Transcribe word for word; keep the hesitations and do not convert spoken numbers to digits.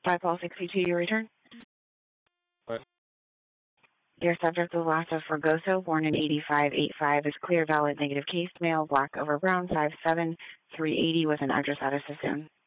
Five Paul sixty-two, your return. What? Your subject was Lasso Fregoso, born in eighty-five eighty-five, is clear, valid, negative case, male, black over brown, five seven, three eighty, with an address out of Sassoon.